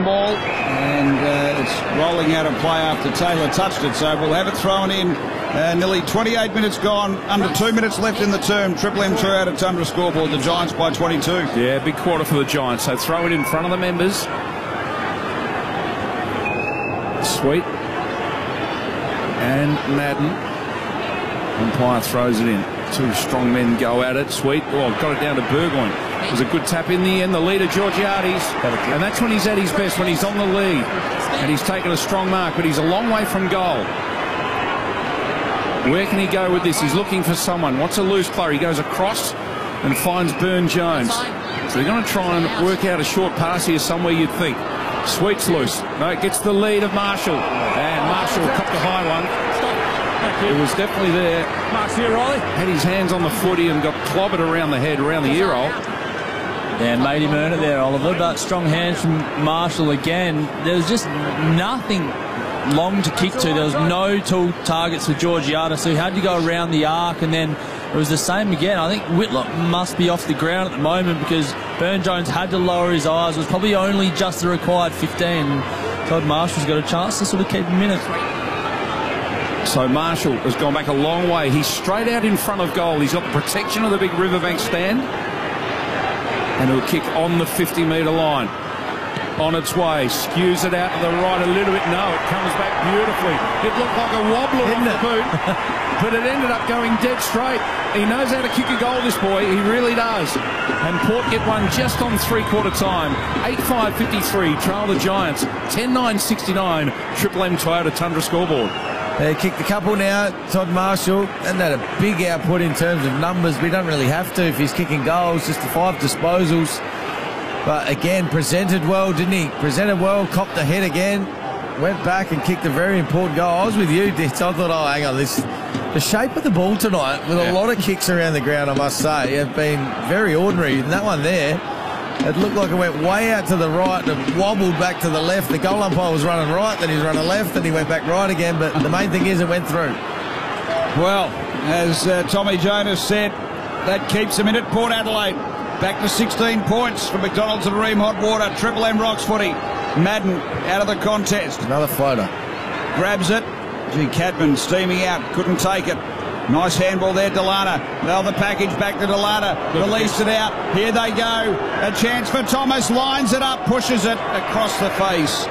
handball, and it's rolling out of play after Taylor touched it, so we'll have it thrown in. Nearly 28 minutes gone, under 2 minutes left in the term. Triple M 2 out of Tundra scoreboard, the Giants by 22. Yeah, big quarter for the Giants, so throw it in front of the members. Sweet. And Madden. Umpire throws it in. Two strong men go at it. Sweet. Oh, got it down to Burgoyne. It was a good tap in the end. The leader, Georgiades. And that's when he's at his best, when he's on the lead. And he's taken a strong mark, but he's a long way from goal. Where can he go with this? He's looking for someone. What's a loose player? He goes across and finds Burne-Jones. So they're going to try and work out a short pass here somewhere, you'd think. Sweet's loose. No, it gets the lead of Marshall. And Marshall copped a high one. It was definitely there. Mark's here, Riley. Had his hands on the footy and got clobbered around the head, around the ear hole. Yeah, made him earn it there, Oliver. But strong hands from Marshall again. There was just nothing long to kick to. There was no two targets for Georgiades, so he had to go around the arc, and then it was the same again. I think Whitlock must be off the ground at the moment because Burne-Jones had to lower his eyes. It was probably only just the required 15. Todd Marshall's got a chance to sort of keep him in it. So Marshall has gone back a long way. He's straight out in front of goal. He's got the protection of the big Riverbank stand. And he'll kick on the 50-metre line. On its way, skews it out to the right a little bit. No, it comes back beautifully. It looked like a wobbler on the boot, but it ended up going dead straight. He knows how to kick a goal, this boy. He really does. And Port get one just on three-quarter time. 8-5-53, trail the Giants. 10-9-69, Triple M Toyota Tundra scoreboard. They kicked a couple now, Todd Marshall, and had a big output in terms of numbers. We don't really have to if he's kicking goals, just the 5 disposals. But again, presented well, didn't he? Presented well, copped the head again, went back and kicked a very important goal. I was with you, Ditz. I thought, oh, hang on, the shape of the ball tonight, with a lot of kicks around the ground, I must say, have been very ordinary. And that one there, it looked like it went way out to the right and wobbled back to the left. The goal umpire was running right, then he was running left, then he went back right again. But the main thing is it went through. Well, as Tommy Jonas said, that keeps him in at Port Adelaide. Back to 16 points for McDonald's and Ream Hot Water. Triple M rocks footy. Madden out of the contest. Another floater. Grabs it. Gee, Cadman steaming out. Couldn't take it. Nice handball there, Delana. Now the package back to Delana. Released it out. Here they go. A chance for Thomas. Lines it up. Pushes it across the face.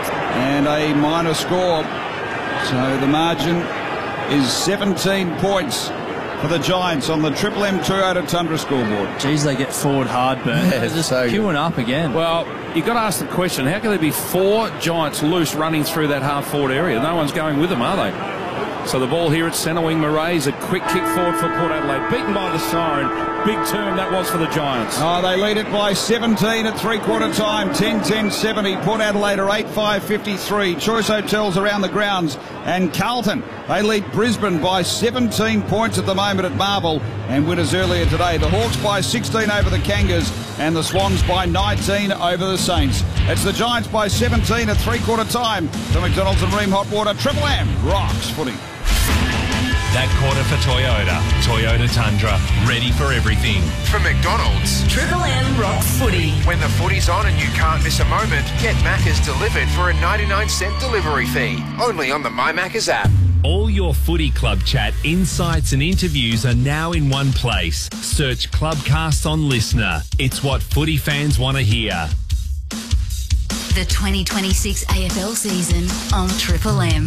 And a minor score. So the margin is 17 points for the Giants on the Triple M Toyota Tundra scoreboard. Geez, they get forward hard, Burn. They're just queuing up again. Well, you've got to ask the question, how can there be 4 Giants loose running through that half-forward area? No one's going with them, are they? So the ball here at centre wing. Murray's a quick kick forward for Port Adelaide. Beaten by the siren. Big turn that was for the Giants. Oh, they lead it by 17 at three-quarter time. 10-10-70. Port Adelaide are 8-5-53. Choice Hotels around the grounds. And Carlton, they lead Brisbane by 17 points at the moment at Marvel. And winners earlier today. The Hawks by 16 over the Kangas. And the Swans by 19 over the Saints. It's the Giants by 17 at three-quarter time. The McDonald's and Ream Hot Water. Triple M rocks footy. That quarter for Toyota. Toyota Tundra. Ready for everything. For McDonald's. Triple M rocks footy. When the footy's on and you can't miss a moment, get Macca's delivered for a 99-cent delivery fee. Only on the My Macca's app. All your footy club chat, insights and interviews are now in one place. Search Clubcast on Listener. It's what footy fans want to hear. The 2026 AFL season on Triple M.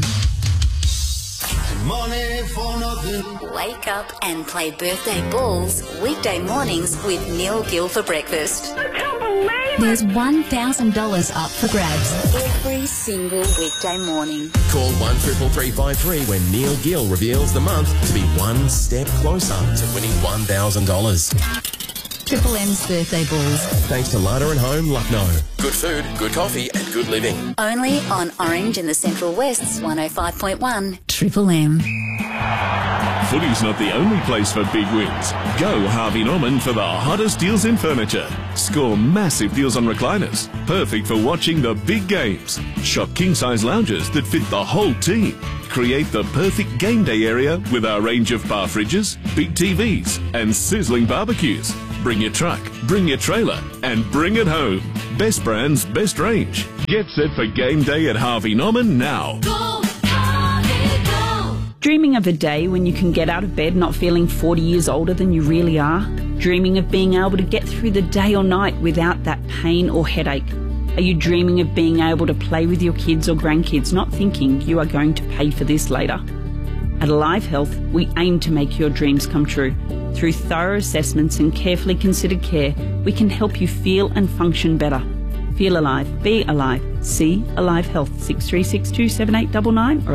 Money for nothing. Wake up and play birthday balls weekday mornings with Neil Gill for breakfast. I can't believe it. There's $1,000 up for grabs every single weekday morning. Call 133353 when Neil Gill reveals the month to be one step closer to winning $1,000. Triple M's birthday balls. Thanks to Larder and Home, Lucknow. Good food, good coffee and good living. Only on Orange in the Central West's 105.1 Triple M. Footy's not the only place for big wins. Go Harvey Norman for the hottest deals in furniture. Score massive deals on recliners, perfect for watching the big games. Shop king-size lounges that fit the whole team. Create the perfect game day area with our range of bar fridges, big TVs and sizzling barbecues. Bring your truck, bring your trailer, and bring it home. Best brands, best range. Get set for game day at Harvey Norman now. Go, Harvey, go. Dreaming of a day when you can get out of bed not feeling 40 years older than you really are? Dreaming of being able to get through the day or night without that pain or headache? Are you dreaming of being able to play with your kids or grandkids, not thinking you are going to pay for this later? At Alive Health, we aim to make your dreams come true. Through thorough assessments and carefully considered care, we can help you feel and function better. Feel alive, be alive. See Alive Health 6362 7899 or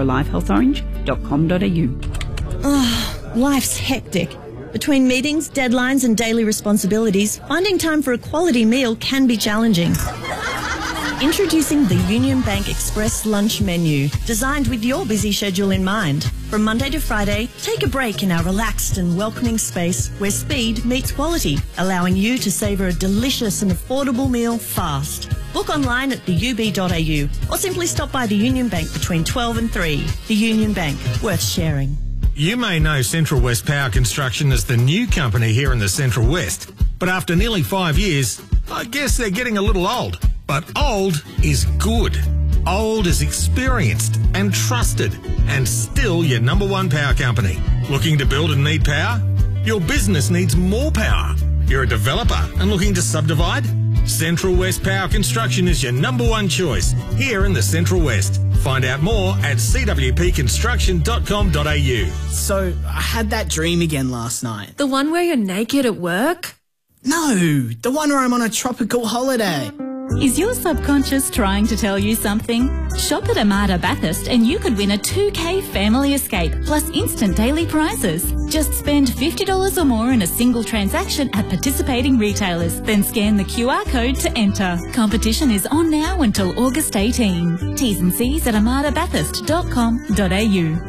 alivehealthorange.com.au. Life's hectic. Between meetings, deadlines and daily responsibilities, finding time for a quality meal can be challenging. Introducing the Union Bank Express Lunch Menu, designed with your busy schedule in mind. From Monday to Friday, take a break in our relaxed and welcoming space where speed meets quality, allowing you to savour a delicious and affordable meal fast. Book online at theub.au or simply stop by the Union Bank between 12 and 3. The Union Bank, worth sharing. You may know Central West Power Construction as the new company here in the Central West, but after nearly 5 years, I guess they're getting a little old. But old is good. Old is experienced and trusted and still your number one power company. Looking to build and need power? Your business needs more power. You're a developer and looking to subdivide? Central West Power Construction is your number one choice here in the Central West. Find out more at cwpconstruction.com.au. So, I had that dream again last night. The one where you're naked at work? No, the one where I'm on a tropical holiday. Is your subconscious trying to tell you something? Shop at Armada Bathurst and you could win a 2K family escape plus instant daily prizes. Just spend $50 or more in a single transaction at participating retailers, then scan the QR code to enter. Competition is on now until August 18. T's and C's at armadabathurst.com.au.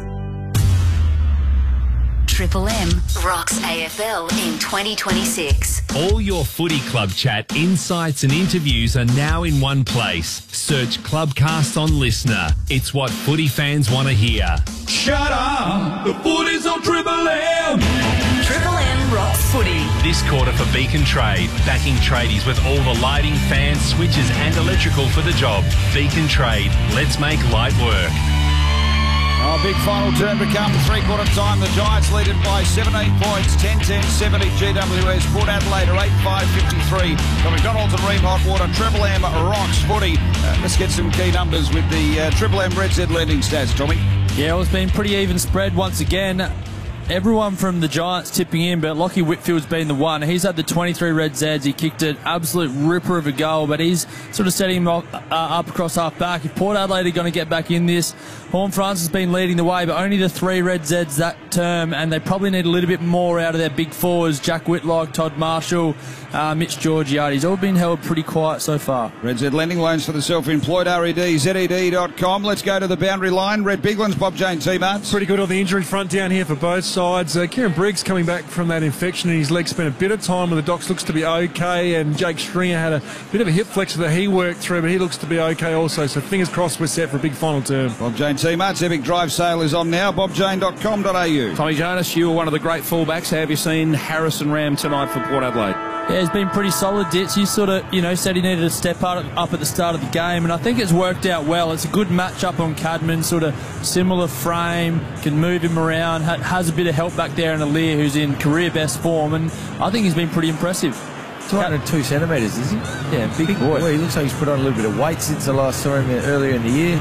Triple M rocks AFL in 2026. All your footy club chat, insights and interviews are now in one place. Search Clubcast on Listener. It's what footy fans want to hear. Shut up! The footy's on Triple M! Triple M rocks footy. This quarter for Beacon Trade. Backing tradies with all the lighting, fans, switches and electrical for the job. Beacon Trade. Let's make light work. Oh, big final term to come, three-quarter time. The Giants lead it by 17 points, 10-10-70 GWS. Port Adelaide are 8-5-53. The McDonald's and Ream Hot Water, Triple M rocks footy. Let's get some key numbers with the Triple M Red Z lending stats, Tommy. Yeah, well, it's been pretty even spread once again. Everyone from the Giants tipping in, but Lockie Whitfield's been the one. He's had the 23 Red Zeds. He kicked an absolute ripper of a goal, but he's sort of setting him up across half back. If Port Adelaide are going to get back in this, Horne-Francis has been leading the way, but only the 3 Red Zeds that term, and they probably need a little bit more out of their big fours. Jack Whitlock, Todd Marshall, Mitch Georgiades, all been held pretty quiet so far. Red Z lending loans for the self-employed, zed.com. Let's go to the boundary line. Red Biglands, Bob Jane, T-Marts. Pretty good on the injury front down here for both sides. Kieran Briggs coming back from that infection in his leg, spent a bit of time with the docs, looks to be okay, and Jake Stringer had a bit of a hip flexor that he worked through, but he looks to be okay also, so fingers crossed we're set for a big final term. Bob Jane, T-Marts, Epic Drive sale is on now, bobjane.com.au. Tommy Jonas, you were one of the great fullbacks. How have you seen Harrison Ram tonight for Port Adelaide? Yeah, he's been pretty solid, Ditz. You sort of, said he needed to step up at the start of the game, and I think it's worked out well. It's a good match-up on Cadman, sort of similar frame, can move him around, has a bit of help back there in Alir, who's in career best form, and I think he's been pretty impressive. 202 centimetres, is he? Yeah, big boy. Well, he looks like he's put on a little bit of weight since I last saw him earlier in the year.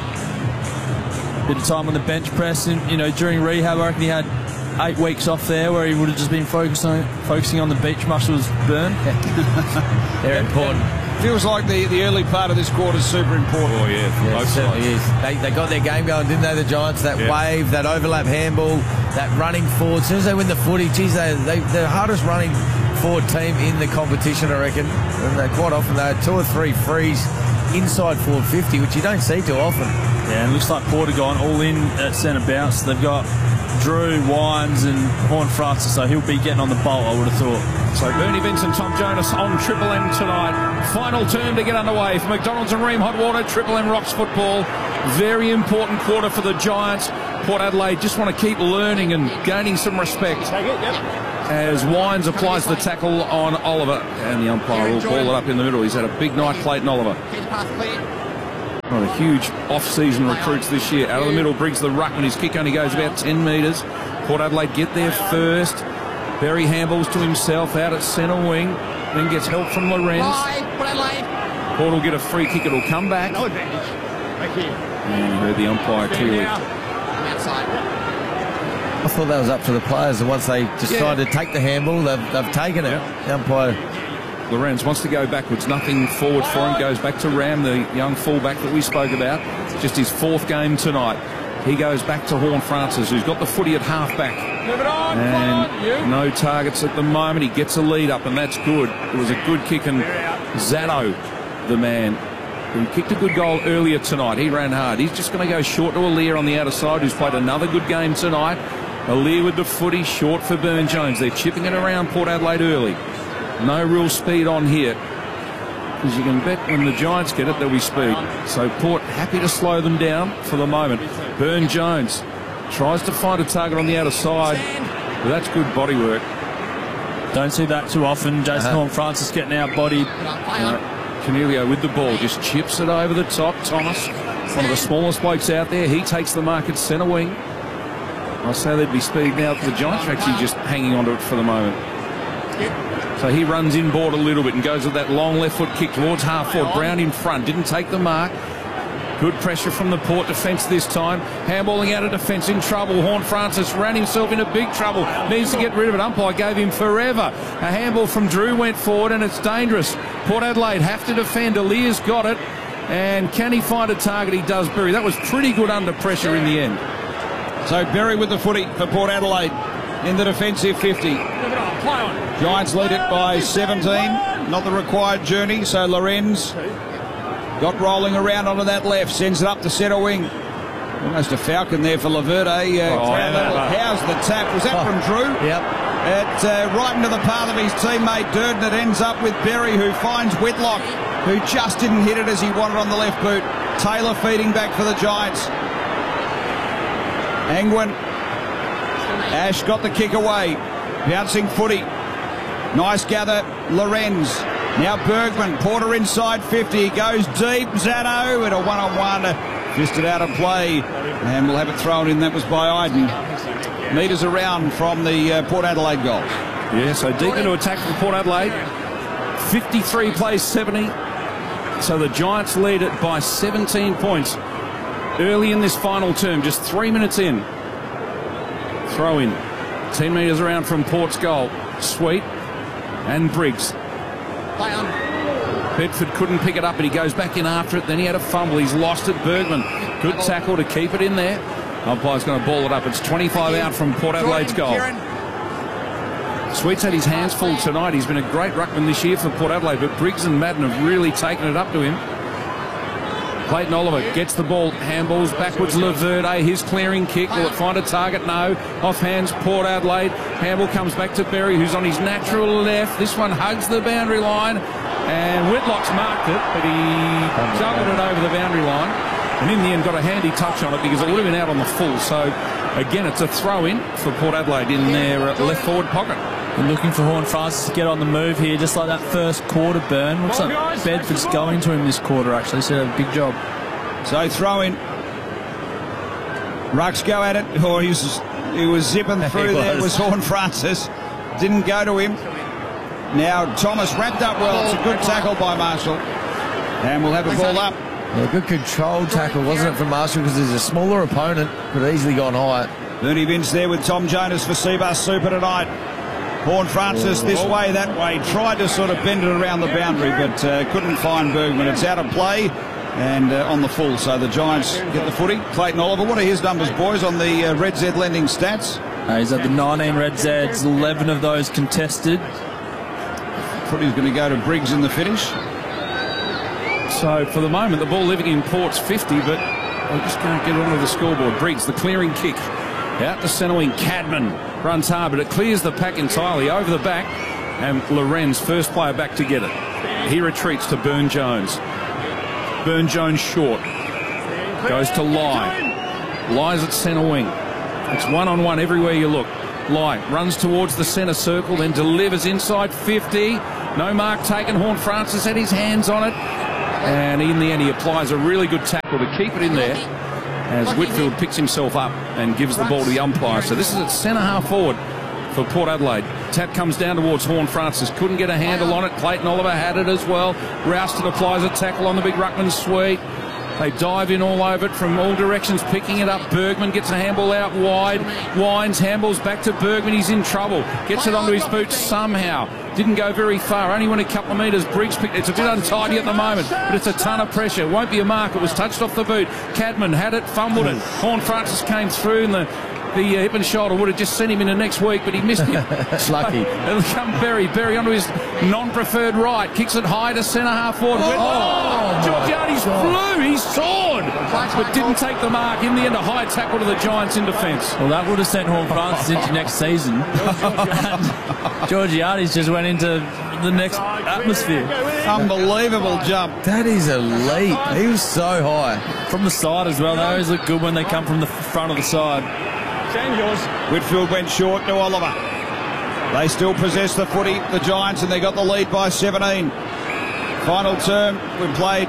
Bit of time on the bench press, and, during rehab, I reckon he had 8 weeks off there where he would have just been focusing on the beach muscles burn. They're important. Feels like the early part of this quarter is super important. Oh, yeah. It certainly is. They got their game going, didn't they, the Giants? That wave, that overlap handball, that running forward. As soon as they win the footy, geez, they're the hardest running forward team in the competition, I reckon. And quite often they had 2 or 3 frees inside forward 50, which you don't see too often. Yeah, and it looks like Port have gone all in at centre bounce. They've got Drew, Wines and Horne-Francis, so he'll be getting on the bolt, I would have thought. So Bernie Vincent, Tom Jonas on Triple M tonight. Final term to get underway for McDonald's and Ream Hot Water. Triple M rocks football. Very important quarter for the Giants. Port Adelaide just want to keep learning and gaining some respect. Take it, yep. as Wines applies the tackle on Oliver. And the umpire will ball it up in the middle. He's had a big night, Clayton Oliver. One of the huge off-season recruits this year. Out of the middle, Briggs the ruckman. His kick only goes about 10 metres. Port Adelaide get there first. Berry handballs to himself out at centre wing. Then gets help from Lorenz. Port will get a free kick. It'll come back. No advantage. Back here. And you heard the umpire clearly. Outside. I thought that was up to the players, and once they decided to take the handball, they've taken it. The umpire. Lorenz wants to go backwards, nothing forward for him, goes back to Ram, the young fullback that we spoke about. Just his 4th game tonight. He goes back to Horne-Francis, who's got the footy at half-back. And no targets at the moment. He gets a lead up, and that's good. It was a good kick, and Zato, the man who kicked a good goal earlier tonight, he ran hard. He's just going to go short to Aaliyah on the outer side, who's played another good game tonight. Aaliyah with the footy, short for Burne-Jones. They're chipping it around Port Adelaide early. No real speed on here, because you can bet when the Giants get it, there'll be speed. So Port happy to slow them down for the moment. Burne-Jones tries to find a target on the outer side. But that's good body work. Don't see that too often. Jason Horne-Francis getting out-bodied. Cornelio with the ball, just chips it over the top. Thomas, one of the smallest blokes out there, he takes the mark at centre wing. I say there'd be speed now. The Giants are actually just hanging onto it for the moment. So he runs inboard a little bit and goes with that long left foot kick towards half forward. Brown in front, didn't take the mark. Good pressure from the Port defence this time. Handballing out of defence, in trouble. Horne-Francis ran himself into big trouble. Needs to get rid of it. Umpire gave him forever. A handball from Drew went forward and it's dangerous. Port Adelaide have to defend. Alia's got it. And can he find a target? He does, Berry. That was pretty good under pressure in the end. So Berry with the footy for Port Adelaide in the defensive 50. Giants lead it by 17. Not the required journey. So Lorenz got rolling around onto that left, sends it up to centre wing. Almost a falcon there for Laverde. How's the tap? Was that from Drew? Yep. Right into the path of his teammate Durden. It ends up with Berry, who finds Whitlock, who just didn't hit it as he wanted on the left boot. Taylor feeding back for the Giants. Angwin. Ash got the kick away. Bouncing footy. Nice gather. Lorenz. Now Bergman, Porter inside 50, he goes deep, Zato at a one-on-one, fisted out of play, and we'll have it thrown in. That was by Iden. Metres around from the Port Adelaide goal. Yeah, so deep into attack for Port Adelaide. 53 plays 70, so the Giants lead it by 17 points. Early in this final term, just 3 minutes in. Throw in, 10 metres around from Port's goal. Sweet and Briggs. Bedford couldn't pick it up, but he goes back in after it. Then he had a fumble. He's lost it. Bergman. Good tackle to keep it in there. Umpire's going to ball it up. It's 25 out from Port Adelaide's goal. Sweet's had his hands full tonight. He's been a great ruckman this year for Port Adelaide, but Briggs and Madden have really taken it up to him. Clayton Oliver gets the ball, handballs backwards. Laverde, his clearing kick. Will it find a target? No. Off hands, Port Adelaide. Handball comes back to Berry, who's on his natural left. This one hugs the boundary line, and Whitlock's marked it, but he juggled it over the boundary line, and in the end got a handy touch on it because it would have been out on the full. So again, it's a throw-in for Port Adelaide in their left forward pocket. And looking for Horne-Francis to get on the move here, just like that first quarter burn. Looks like Bedford's going to him this quarter, actually, so a big job. So throw in. Rucks go at it. Oh, he was zipping through there. It was Horne-Francis. Didn't go to him. Now Thomas wrapped up well. It's a good tackle by Marshall. And we'll have a ball up. Yeah, good control tackle, wasn't it, from Marshall, because he's a smaller opponent, could have easily gone higher. Bernie Vince there with Tom Jonas for Seabus Super tonight. Horne-Francis this way, that way. Tried to sort of bend it around the boundary, but couldn't find Bergman. It's out of play and on the full. So the Giants get the footy. Clayton Oliver, what are his numbers, boys, on the Red Z lending stats? He's at the 19 Red Zs, 11 of those contested. Footy's going to go to Briggs in the finish. So for the moment, the ball living in Port's 50, but I just can't get onto the scoreboard. Briggs, the clearing kick. Out to centre wing, Cadman runs hard, but it clears the pack entirely over the back, and Lorenz, first player back to get it. He retreats to Burne-Jones. Burne-Jones short. Goes to Lai. Lai's at centre wing. It's one-on-one everywhere you look. Light runs towards the centre circle, then delivers inside 50. No mark taken. Horn Francis had his hands on it. And in the end, he applies a really good tackle to keep it in there as Whitfield picks himself up and gives the ball to the umpire. So this is at centre half forward for Port Adelaide. Tap comes down towards Horn Francis. Couldn't get a handle on it. Clayton Oliver had it as well. Rouston applies a tackle on the big ruckman sweep. They dive in all over it from all directions, picking it up. Bergman gets a handball out wide. Wines handballs back to Bergman. He's in trouble. Gets it onto his boot somehow. Didn't go very far. Only went a couple of metres. Briggs picked it. It's a bit untidy at the moment, but it's a ton of pressure. Won't be a mark. It was touched off the boot. Cadman had it, fumbled it. Horn Francis came through and the hip and shoulder would have just sent him into next week, but he missed it. It's lucky. It'll come Berry onto his non-preferred right. Kicks it high to centre half forward. Georgiades flew. He soared, but didn't take the mark. In the end, a high tackle to the Giants in defence. Well, that would have sent Horn Francis into next season. Georgiades just went into the next atmosphere. Unbelievable jump. That is a leap. He was so high. From the side as well. They always look good when they come from the front of the side. Whitfield went short to Oliver. They still possess the footy, the Giants, and they got the lead by 17. Final term, we played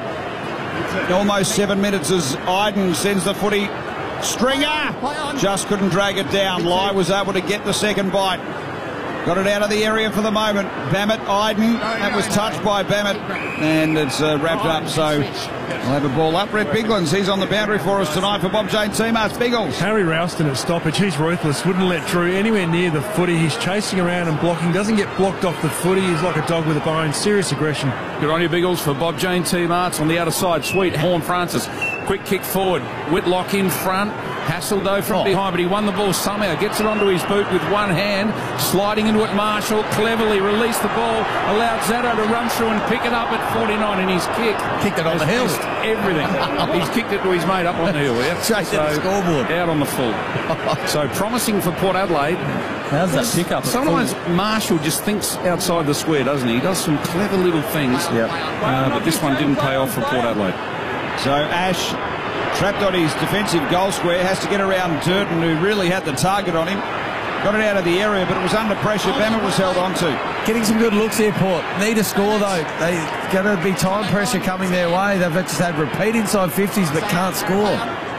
almost 7 minutes as Iden sends the footy. Stringer just couldn't drag it down. Lai was able to get the second bite. Got it out of the area for the moment. Bammett, Iden, that was touched by Bammett, and it's wrapped up, so we'll have a ball up. Brett Biglands, he's on the boundary for us tonight for Bob Jane T-Mars. Biggles. Harry Rouston at stoppage, he's ruthless, wouldn't let Drew anywhere near the footy. He's chasing around and blocking, doesn't get blocked off the footy. He's like a dog with a bone, serious aggression. Good on you, Biggles, for Bob Jane T-Marts on the outer side. Sweet, Horn Francis. Quick kick forward. Whitlock in front. Hassled though from behind, but he won the ball somehow. Gets it onto his boot with one hand. Sliding into it, Marshall cleverly released the ball. Allowed Zatto to run through and pick it up at 49 in his kick. Kicked it on the hill. Everything. He's kicked it to his mate up on the hill. Yeah. Chased the scoreboard. Out on the full. So promising for Port Adelaide. How's that pick up? Sometimes Marshall just thinks outside the square, doesn't he? He does some clever little things. Yep. But this one didn't pay off for Port Adelaide. So Ash, trapped on his defensive goal square, has to get around Durden, who really had the target on him. Got it out of the area, but it was under pressure. Bammett was held on to. Getting some good looks here, Port. Need a score, though. They got to be time pressure coming their way. They've just had repeat inside 50s, but can't score.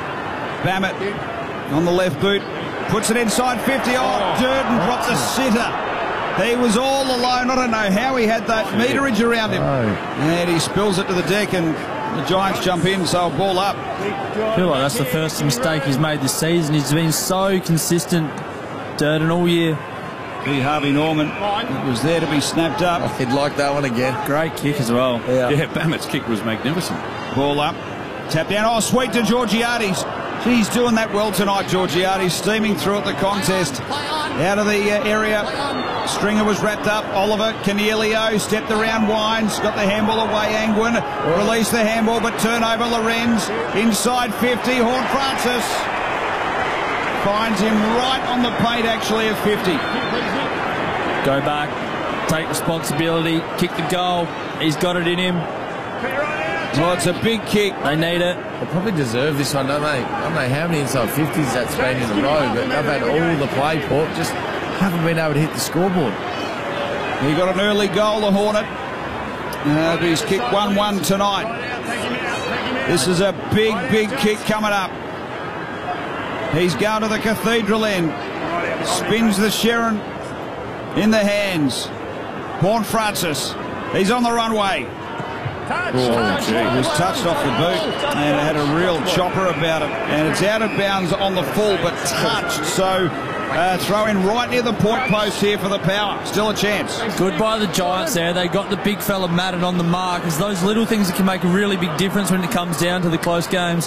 Bammett on the left boot. Puts it inside 50. Durden dropped the sitter. He was all alone. I don't know how he had that meterage around him. And he spills it to the deck, and the Giants jump in, so a ball up. I feel like that's the first mistake he's made this season. He's been so consistent, Durden, all year. Harvey Norman, it was there to be snapped up. He'd like that one again. Great kick as well. Yeah, Bammett's kick was magnificent. Ball up, tap down. Sweet to Georgiades. He's doing that well tonight, Georgiades, steaming through at the contest. Out of the area, Stringer was wrapped up. Oliver, Canielio stepped around Wines, got the handball away. Angwin released the handball, but turnover. Lorenz inside 50. Horn Francis finds him right on the paint, actually, of 50. Go back, take responsibility, kick the goal. He's got it in him. Well, it's a big kick. They need it. They probably deserve this one, don't they? I don't know how many inside 50s that's been in a row, but they've had all the play, Port. Just haven't been able to hit the scoreboard. He got an early goal, the Hornet. He's kicked 1-1 tonight. This is a big, big kick coming up. He's going to the cathedral end. Spins the Sharon in the hands. Horn Francis. He's on the runway. He was touched off the boot and it had a real chopper about it. And it's out of bounds on the full, but touched. So throw in right near the point post here for the Power. Still a chance. Good by the Giants there. They got the big fella Madden on the mark. It's those little things that can make a really big difference when it comes down to the close games.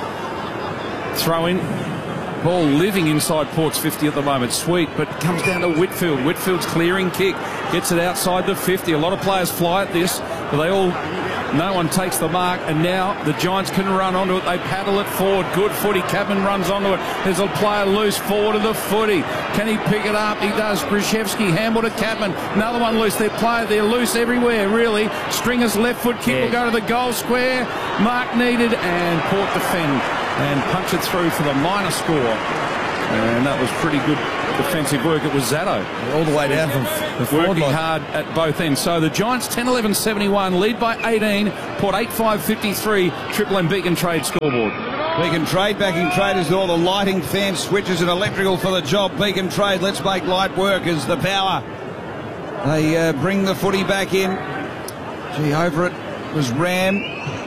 Throw in. Ball living inside Port's 50 at the moment. Sweet, but comes down to Whitfield. Whitfield's clearing kick. Gets it outside the 50. A lot of players fly at this, but no one takes the mark, and now the Giants can run onto it. They paddle it forward. Good footy. Cabman runs onto it. There's a player loose forward of the footy. Can he pick it up? He does. Brzezinski, handball to Cabman. Another one loose. They're loose everywhere, really. Stringer's left foot kick will go to the goal square. Mark needed, and Port defend and punch it through for the minor score. And that was pretty good defensive work. It was Zatto. All the way down from the forward working line. hard at both ends. So the Giants 10-11-71, lead by 18, Port 8-5-53, Triple M Beacon Trade scoreboard. Beacon Trade, backing traders with all the lighting, fan switches and electrical for the job. Beacon Trade, let's make light work as the power. They bring the footy back in. Gee, over it was Ram.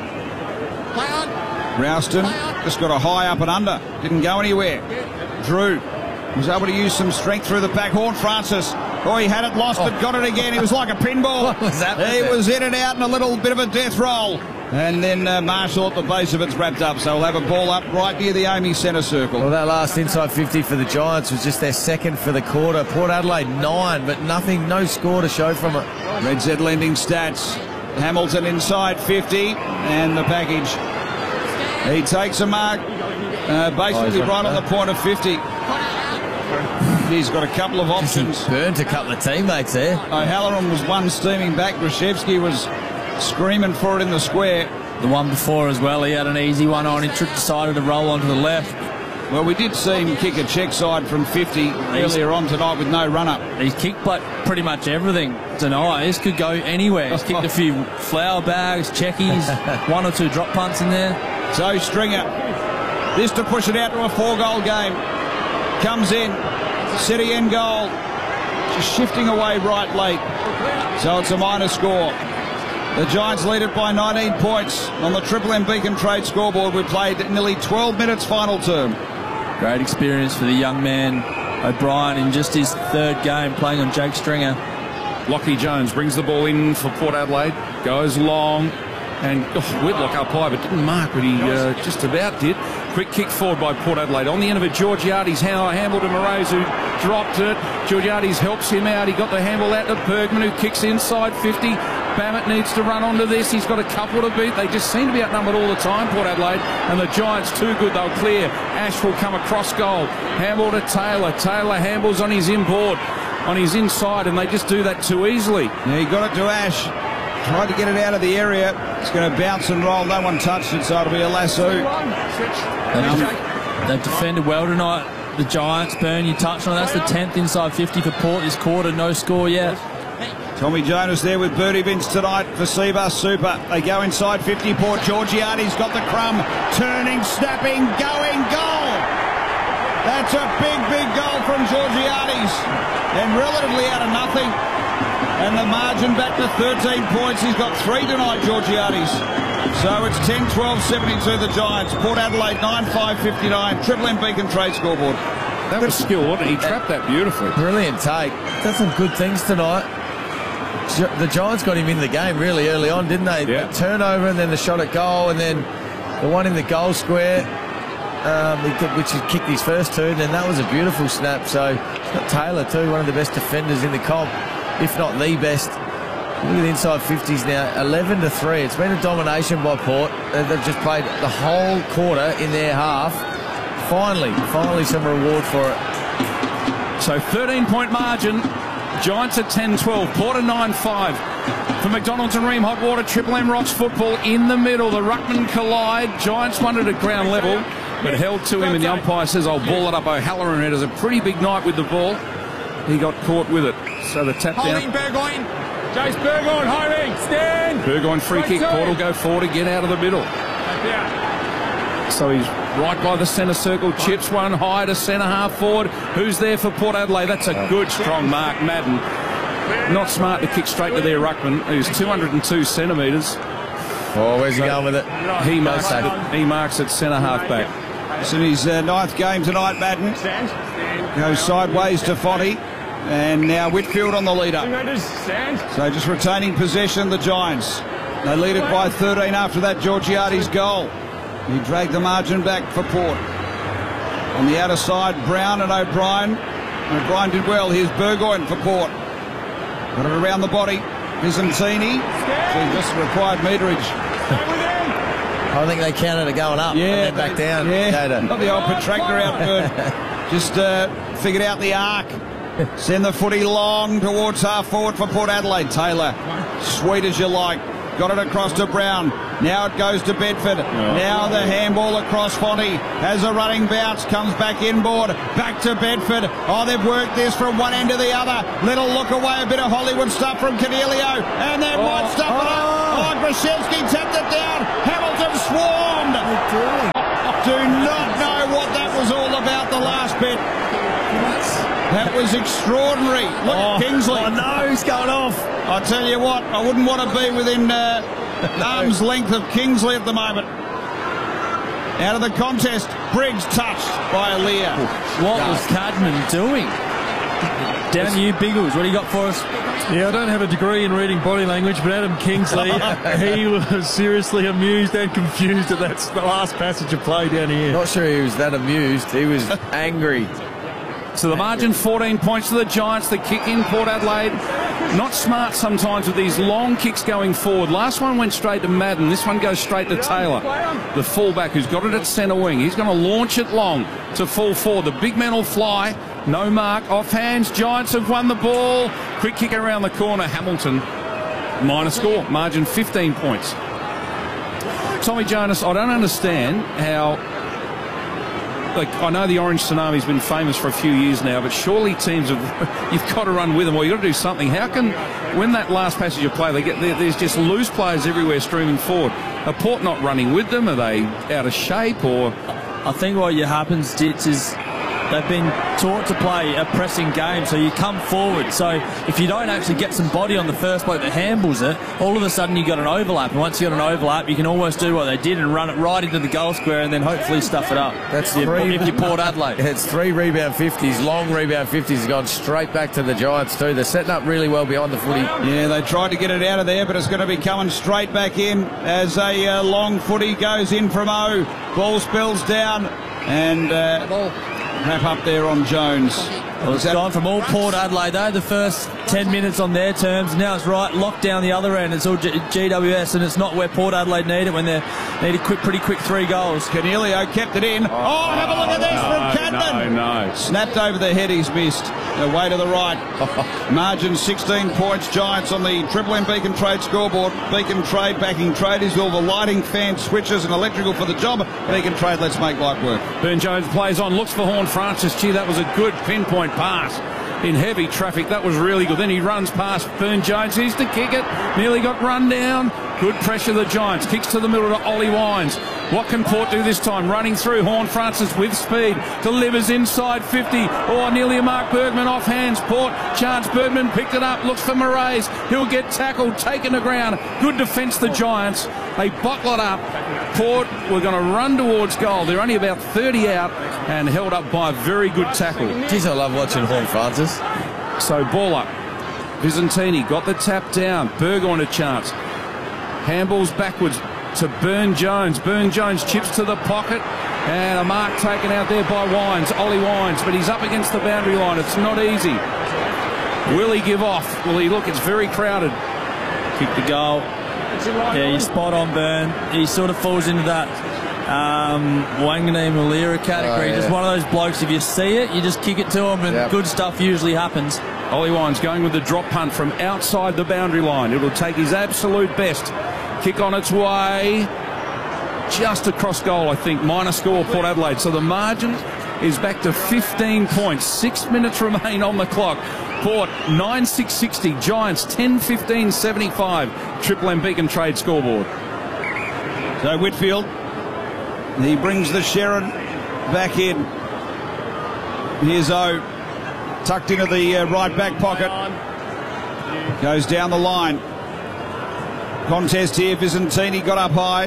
Rouston just got a high up and under. Didn't go anywhere. Drew was able to use some strength through the back. Horn Francis. Oh, he had it lost, but got it again. He was like a pinball. What was that? He was in and out in a little bit of a death roll. And then Marshall at the base of it's wrapped up. So we'll have a ball up right near the Amy centre circle. Well, that last inside 50 for the Giants was just their second for the quarter. Port Adelaide 9, but nothing, no score to show from it. Red Z lending stats. Hamilton inside 50 and the package. He takes a mark basically right on the point of 50. He's got a couple of options. Burnt a couple of teammates there. O'Halloran was one steaming back. Rashevsky was screaming for it in the square. The one before as well, he had an easy one on. He decided to roll onto the left. Well, we did see him kick a check side from 50 earlier on tonight with no run-up. He's kicked pretty much everything tonight. This could go anywhere. He's kicked a few flour bags, checkies, one or two drop punts in there. So Stringer, this to push it out to a 4-goal game. Comes in, City end goal. Just shifting away right late. So it's a minor score. The Giants lead it by 19 points on the Triple M Beacon Trade scoreboard. We played nearly 12 minutes final term. Great experience for the young man O'Brien in just his third game playing on Jake Stringer. Lockie Jones brings the ball in for Port Adelaide, goes long, and Whitlock up high, but didn't mark, but he just about did. Quick kick forward by Port Adelaide. On the end of it, Georgiades handled to Moraes, who dropped it. Georgiades helps him out. He got the handle out to Bergman, who kicks inside 50. Bammett needs to run onto this. He's got a couple to beat. They just seem to be outnumbered all the time, Port Adelaide, and the Giants too good. They'll clear. Ash will come across goal. Handle to Taylor. Taylor handles on his inboard, on his inside, and they just do that too easily. Yeah, he got it to Ash. Tried to get it out of the area. It's going to bounce and roll. No one touched it, so it'll be a lasso. They've defended well tonight, the Giants. Burn, you touched on it. That's the 10th inside 50 for Port this quarter. No score yet. Tommy Jonas there with birdie bins tonight for Seabus Super. They go inside 50. Port. Georgiades got the crumb. Turning, snapping, going, goal. That's a big, big goal from Georgiades. And relatively out of nothing. And the margin back to 13 points. He's got 3 tonight, Georgiades. So it's 10-12-72 the Giants. Port Adelaide 9-5-59. Triple M Beacon Trade scoreboard. That was skill, wasn't it? He trapped that beautifully. Brilliant take. Done some good things tonight. The Giants got him in the game really early on, didn't they? Yeah. The turnover and then the shot at goal and then the one in the goal square, which he kicked his first two, and then that was a beautiful snap. So he's got Taylor too, one of the best defenders in the comp, if not the best. Look at the inside 50s now, 11-3. It's been a domination by Port. They've just played the whole quarter in their half. Finally some reward for it. So 13-point margin. Giants at 10-12, Port at 9-5. For McDonald's and Ream Hot Water, Triple M Rocks football in the middle. The ruckman collide. Giants won it at ground level, but held to him, and the umpire says, I'll ball it up. O'Halloran had a pretty big night with the ball. He got caught with it. So the tap down. Burgoyne. Jace Burgoyne, holding. Stand. Burgoyne free kick. Port will go forward again out of the middle. So he's right by the centre circle. Chips one high to centre half forward. Who's there for Port Adelaide? That's a good, strong mark. Madden. Not smart to kick straight to their ruckman, who's 202 centimetres. Oh, where's he going with it? He marks at centre half back. It's in his 9th game tonight, Madden. Goes sideways to Fonte. And now Whitfield on the leader. So just retaining possession, the Giants. They lead it by 13 after that Georgiades goal. He dragged the margin back for Port. On the outer side, Brown and O'Brien. O'Brien did well. Here's Burgoyne for Port. Got it around the body. Byzantini. Gee, just required meterage. I think they counted it going up and then back down. Yeah, got the old protractor out good. Just figured out the arc. Send the footy long towards half forward for Port Adelaide. Taylor, sweet as you like. Got it across to Brown. Now it goes to Bedford. Now the handball across Fonte. Has a running bounce. Comes back inboard. Back to Bedford. Oh, they've worked this from one end to the other. Little look away. A bit of Hollywood stuff from Canelio. And then might stuff it up. Oh, Grashevsky tapped it down. Hamilton swarmed. Do not know what that was all about, the last bit. That was extraordinary. Look at Kingsley. Oh, no, he's going off. I tell you what, I wouldn't want to be within arm's length of Kingsley at the moment. Out of the contest, Briggs touched by Aaliyah. What was Cadman doing? Down to you, Biggles. What do you got for us? Yeah, I don't have a degree in reading body language, but Adam Kingsley, he was seriously amused and confused at that the last passage of play down here. Not sure he was that amused. He was angry. So the margin, 14 points to the Giants. The kick in Port Adelaide. Not smart sometimes with these long kicks going forward. Last one went straight to Madden. This one goes straight to Taylor, the fullback, who's got it at centre wing. He's going to launch it long to full forward. The big man will fly. No mark. Off hands. Giants have won the ball. Quick kick around the corner. Hamilton. Minor score. Margin 15 points. Tommy Jonas, I don't understand how... Like, I know the Orange Tsunami's been famous for a few years now, but surely teams have, you've got to run with them, or you've got to do something. How can, when that last passage of play, there's just loose players everywhere streaming forward? Are Port not running with them? Are they out of shape? Or I think what happens, Ditch, is they've been taught to play a pressing game, so you come forward. So if you don't actually get some body on the first bloke that handles it, all of a sudden you've got an overlap. And once you've got an overlap, you can almost do what they did and run it right into the goal square and then hopefully stuff it up. That's if you Port Adelaide. It's 3 rebound 50s, long rebound 50s. Have gone straight back to the Giants too. They're setting up really well beyond the footy. Yeah, they tried to get it out of there, but it's going to be coming straight back in as a long footy goes in from O. Ball spills down and... wrap up there on Jones. Well, it's gone from all Port Adelaide. They had the first 10 minutes on their terms. Now it's right locked down the other end. It's all GWS, and it's not where Port Adelaide need it when they need a pretty quick 3 goals. Canelio kept it in. Oh, have a look at this from Cadman. No. Snapped over the head, he's missed. Away to the right. Margin 16 points. Giants on the Triple M Beacon Trade scoreboard. Beacon Trade backing tradies, all the lighting, fan switches and electrical for the job. Beacon Trade, let's make light work. Burn Jones plays on, looks for Horn Francis. Gee, that was a good pinpoint pass in heavy traffic. That was really good. Then he runs past Burn Jones. He's to kick it. Nearly got run down. Good pressure, the Giants. Kicks to the middle to Ollie Wines. What can Port do this time? Running through Horn Francis with speed. Delivers inside 50. Oh, nearly a Mark Bergman off hands. Port chance. Bergman picked it up. Looks for Moraes. He'll get tackled. Taken to ground. Good defence, the Giants. They buckle it up. Port were going to run towards goal. They're only about 30 out and held up by a very good tackle. Geez, I love watching Horn Francis. So ball up. Visentini got the tap down. Burgoyne a chance. Handballs backwards to Burn Jones. Burn Jones chips to the pocket. And a mark taken out there by Wines. Ollie Wines. But he's up against the boundary line. It's not easy. Will he give off? Will he? Look, it's very crowded. Kick the goal. Yeah, you're spot on, Burn. He sort of falls into that Wangane Malira category. Oh, yeah. Just one of those blokes, if you see it, you just kick it to him and good stuff usually happens. Ollie Wines going with the drop punt from outside the boundary line. It'll take his absolute best. Kick on its way. Just across goal, I think. Minor score, Port Adelaide. So the margin is back to 15 points. 6 minutes remain on the clock. Port 9-6-60. Giants 10-15-75. Triple M Beacon Trade scoreboard. So Whitfield, he brings the Sherrin back in. Here's O, tucked into the right back pocket. Goes down the line. Contest here. Visentini got up high.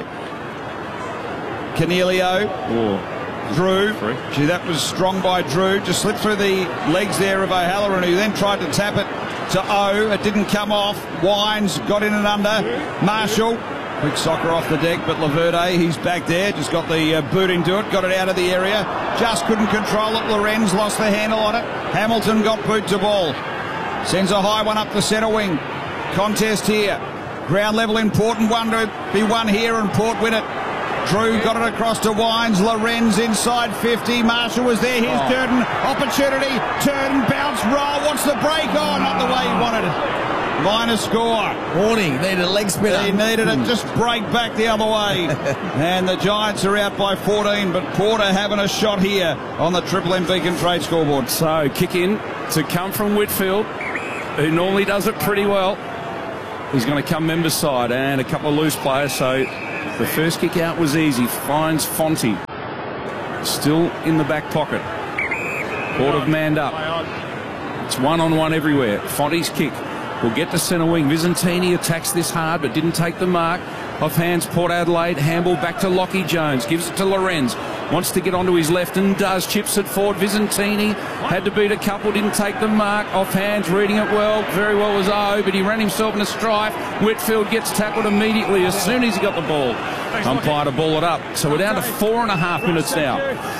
Canelio. Drew. Gee, that was strong by Drew. Just slipped through the legs there of O'Halloran, who then tried to tap it to O. It didn't come off. Wines got in and under. Marshall. Quick soccer off the deck, but Laverde, he's back there. Just got the boot into it. Got it out of the area. Just couldn't control it. Lorenz lost the handle on it. Hamilton got boot to ball. Sends a high one up the centre wing. Contest here. Ground level important one to be won here, and Port win it. Drew got it across to Wines. Lorenz inside 50. Marshall was there. Here's Durden. Opportunity. Turn, bounce, roll. What's the break? Oh, not the way he wanted it. minor score. Warning, needed a leg spinner. He needed it, just break back the other way. And the Giants are out by 14, but Porter having a shot here on the Triple M Beacon Trade scoreboard. So kick in to come from Whitfield, who normally does it pretty well. He's going to come member side and a couple of loose players. So the first kick out was easy. Finds Fonte. Still in the back pocket. Porter manned up. It's one-on-one everywhere. Fonte's kick will get to centre wing. Visentini attacks this hard but didn't take the mark. Off hands, Port Adelaide. Handball back to Lockie Jones. Gives it to Lorenz. Wants to get onto his left and does. Chips it forward. Visentini had to beat a couple. Didn't take the mark. Off hands, reading it well. Very well was O, but he ran himself in a strife. Whitfield gets tackled immediately as soon as he got the ball. Umpire to ball it up. So we're down to 4.5 minutes now.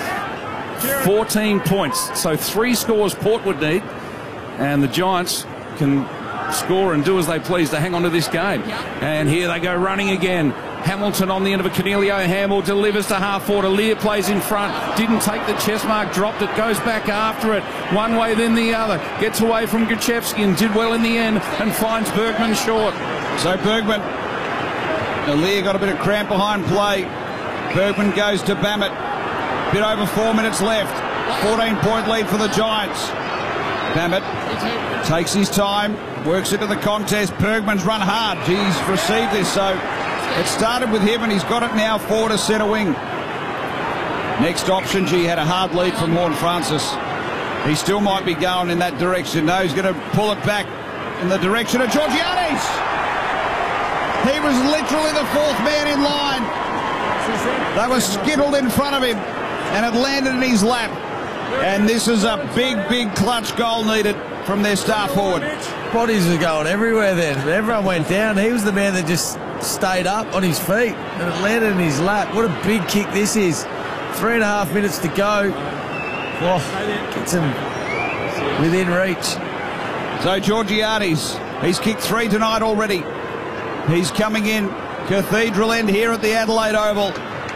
14 points. So 3 scores Port would need. And the Giants can score and do as they please to hang on to this game. And here they go running again. Hamilton on the end of a Cornelio handball, delivers to half forward. Lear plays in front, didn't take the chest mark, dropped it, goes back after it. One way then the other. Gets away from Gachevsky and did well in the end and finds Bergman short. So Bergman, Lear got a bit of cramp behind play. Bergman goes to Bammett. Bit over 4 minutes left. 14-point lead for the Giants. Bammett takes his time, works into the contest. Bergman's run hard. He's received this, so it started with him and he's got it now forward to centre wing. Next option, G had a hard lead from Horne-Francis. He still might be going in that direction. No, he's going to pull it back in the direction of Georgiades. He was literally the 4th man in line. They were skittled in front of him and it landed in his lap. And this is a big, big clutch goal needed from their star forward. Bodies were going everywhere then. Everyone went down. He was the man that just stayed up on his feet and it landed in his lap. What a big kick this is. 3.5 minutes to go. Oh, gets him within reach. So Georgiades, he's kicked 3 tonight already. He's coming in. Cathedral End here at the Adelaide Oval.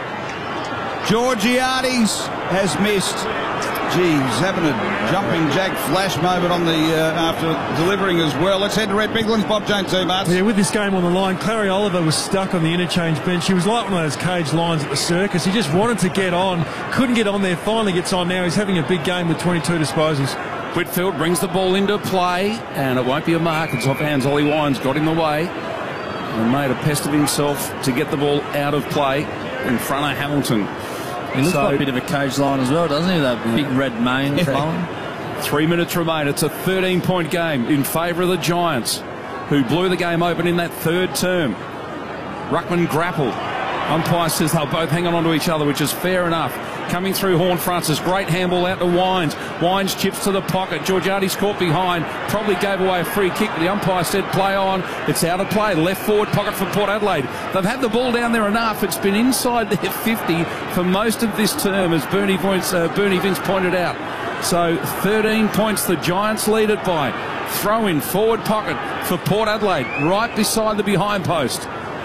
Georgiades has missed. Geez, having a jumping jack flash moment on the after delivering as well. Let's head to Red Bigland's Bob Jones team, Martin. Yeah, with this game on the line, Clary Oliver was stuck on the interchange bench. He was like one of those cage lions at the circus. He just wanted to get on, couldn't get on there, finally gets on now. He's having a big game with 22 disposals. Whitfield brings the ball into play, and it won't be a mark. It's off hands. Ollie Wines got in the way and made a pest of himself to get the ball out of play in front of Hamilton. He looks like a bit of a cage lion as well, doesn't he? That big red mane flowing. 3 minutes remain. It's a 13-point game in favour of the Giants, who blew the game open in that 3rd term. Ruckman grappled. Umpire says they'll both hang on to each other, which is fair enough. Coming through Horne-Francis. Great handball out to Wines. Wines chips to the pocket. Georgiades caught behind. Probably gave away a free kick, but the umpire said play on. It's out of play. Left forward pocket for Port Adelaide. They've had the ball down there enough. It's been inside their 50 for most of this term, as Bernie Vince pointed out. So 13 points the Giants lead it by. Throw in forward pocket for Port Adelaide, right beside the behind post.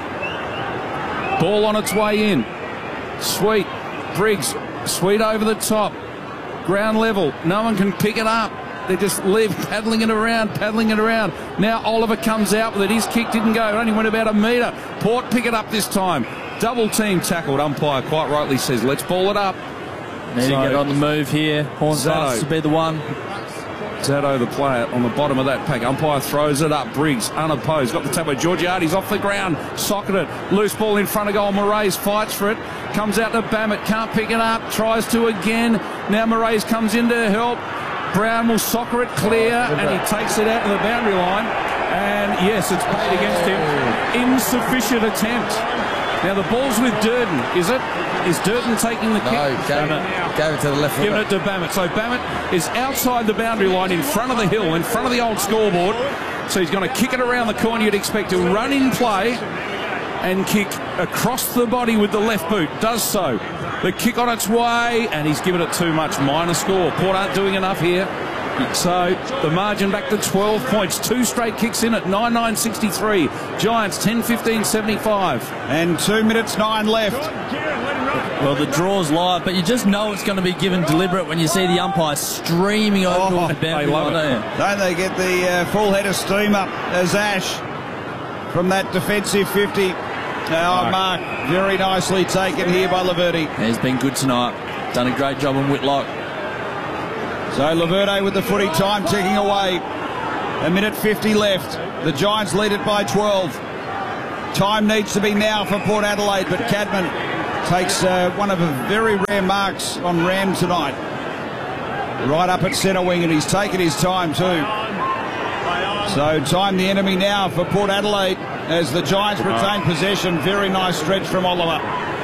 Ball on its way in. Sweet. Briggs. Sweet over the top. Ground level. No one can pick it up. They just live paddling it around. Now Oliver comes out with it. His kick didn't go. It only went about a metre. Port pick it up this time. Double team tackled. Umpire quite rightly says, let's ball it up. Need to get on the move here. Horne-Francis to be the one. Zato, the player, on the bottom of that pack. Umpire throws it up. Briggs, unopposed. Got the tap by Georgiades off the ground. Socketed. Loose ball in front of goal. Moraes fights for it. Comes out to Bammett. Can't pick it up. Tries to again. Now Moraes comes in to help. Brown will soccer it clear. And he takes it out to the boundary line. And yes, it's paid against him. Insufficient attempt. Now the ball's with Durden, is it? Is Durden taking the kick? No, gave it to the left. Giving it to Bammett. So Bammett is outside the boundary line in front of the hill, in front of the old scoreboard. So he's going to kick it around the corner. You'd expect to run in play and kick across the body with the left boot. Does so. The kick on its way, and he's given it too much. Minor score. Port aren't doing enough here. So the margin back to 12 points. 2 straight kicks in at 9-9-63. Giants 10-15-75. And 2 minutes 9 left. Well, the draw's live, but you just know it's going to be given deliberate when you see the umpire streaming over the boundary line. Don't they get the full head of steam up as Ash from that defensive 50. Mark, very nicely taken here by Laverde. He's been good tonight. Done a great job on Whitlock. So Laverde with the footy, time ticking away. 1:50 left. The Giants lead it by 12. Time needs to be now for Port Adelaide, but Cadman takes one of the very rare marks on Ram tonight. Right up at centre wing, and he's taken his time too. So time the enemy now for Port Adelaide as the Giants retain possession. Very nice stretch from Oliver.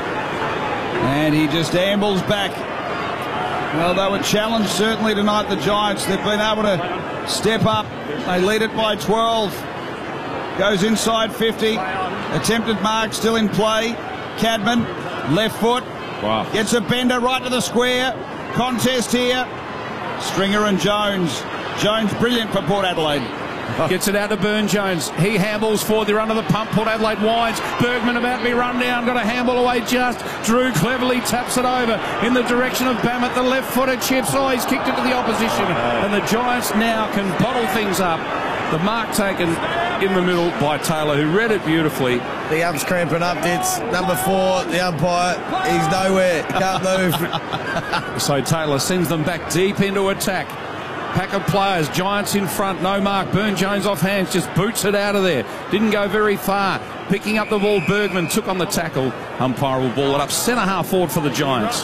And he just ambles back. Well, they were challenged certainly tonight, the Giants. They've been able to step up. They lead it by 12. Goes inside 50. Attempted mark still in play. Cadman, left foot. Wow. Gets a bender right to the square. Contest here. Stringer and Jones. Jones brilliant for Port Adelaide. Gets it out to Burne-Jones. He handballs forward. They're under the pump. Port Adelaide winds. Bergman about to be run down. Got a handball away just. Drew cleverly taps it over in the direction of Bammett. The left-footed chips. Oh, he's kicked it to the opposition. And the Giants now can bottle things up. The mark taken in the middle by Taylor, who read it beautifully. The ump's cramping up, Dits. Number 4, the umpire, he's nowhere. Can't move. So Taylor sends them back deep into attack. Pack of players, Giants in front, no mark. Burne-Jones off hands, just boots it out of there. Didn't go very far. Picking up the ball, Bergman took on the tackle. Umpire will ball it up centre half forward for the Giants.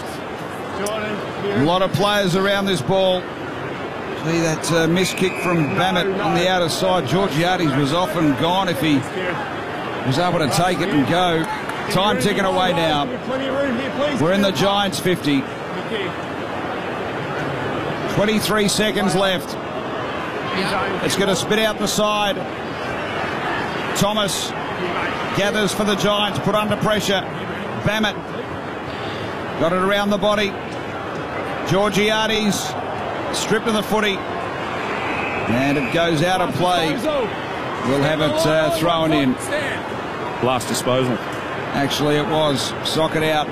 A lot of players around this ball. See that missed kick from Bammett on the outer side. Georgiades was off and gone if he was able to take it and go. Time ticking away now. We're in the Giants 50. 23 seconds left. It's going to spit out the side. Thomas gathers for the Giants, put under pressure. Bammett got it around the body. Georgiades stripped of the footy. And it goes out of play. We'll have it thrown in. Last disposal. Actually, it was. Sock it out.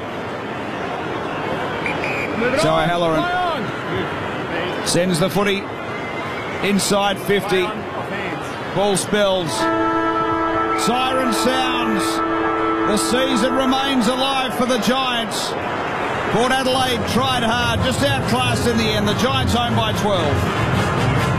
So Halloran sends the footy inside 50. Ball spills. Siren sounds. The season remains alive for the Giants. Port Adelaide tried hard, just outclassed in the end. The Giants home by 12.